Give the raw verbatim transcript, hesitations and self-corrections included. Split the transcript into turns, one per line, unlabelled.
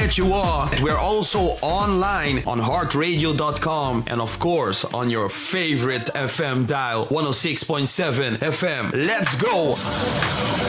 bet you are. We're also online on heart radio dot com and of course on your favorite F M dial, one oh six point seven F M. Let's go!